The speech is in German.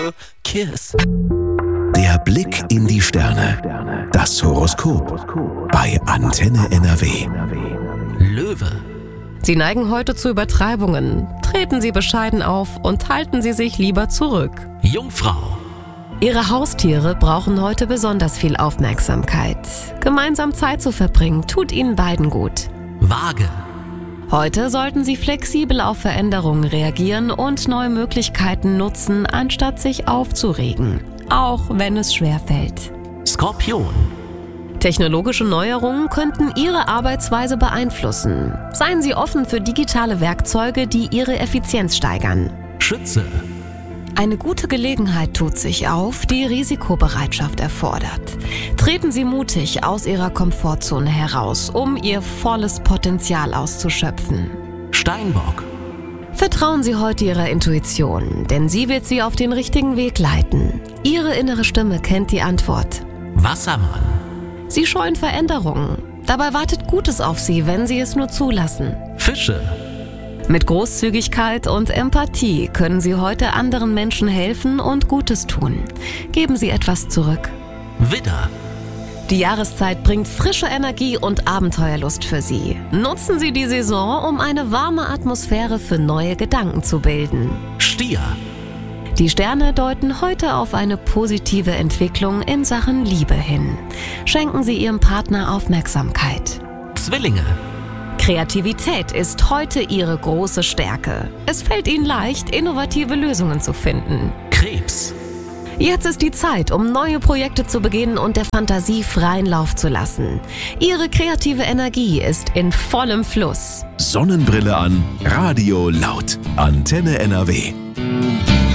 Kiss. Der Blick in die Sterne. Das Horoskop bei Antenne NRW. Löwe. Sie neigen heute zu Übertreibungen. Treten Sie bescheiden auf und halten Sie sich lieber zurück. Jungfrau. Ihre Haustiere brauchen heute besonders viel Aufmerksamkeit. Gemeinsam Zeit zu verbringen, tut Ihnen beiden gut. Waage. Heute sollten Sie flexibel auf Veränderungen reagieren und neue Möglichkeiten nutzen, anstatt sich aufzuregen. Auch wenn es schwerfällt. Skorpion. Technologische Neuerungen könnten Ihre Arbeitsweise beeinflussen. Seien Sie offen für digitale Werkzeuge, die Ihre Effizienz steigern. Schütze. Eine gute Gelegenheit tut sich auf, die Risikobereitschaft erfordert. Treten Sie mutig aus Ihrer Komfortzone heraus, um Ihr volles Potenzial auszuschöpfen. Steinbock. Vertrauen Sie heute Ihrer Intuition, denn sie wird Sie auf den richtigen Weg leiten. Ihre innere Stimme kennt die Antwort. Wassermann. Sie scheuen Veränderungen. Dabei wartet Gutes auf Sie, wenn Sie es nur zulassen. Fische. Mit Großzügigkeit und Empathie können Sie heute anderen Menschen helfen und Gutes tun. Geben Sie etwas zurück. Widder. Die Jahreszeit bringt frische Energie und Abenteuerlust für Sie. Nutzen Sie die Saison, um eine warme Atmosphäre für neue Gedanken zu bilden. Stier. Die Sterne deuten heute auf eine positive Entwicklung in Sachen Liebe hin. Schenken Sie Ihrem Partner Aufmerksamkeit. Zwillinge. Kreativität ist heute Ihre große Stärke. Es fällt Ihnen leicht, innovative Lösungen zu finden. Krebs. Jetzt ist die Zeit, um neue Projekte zu beginnen und der Fantasie freien Lauf zu lassen. Ihre kreative Energie ist in vollem Fluss. Sonnenbrille an, Radio laut. Antenne NRW.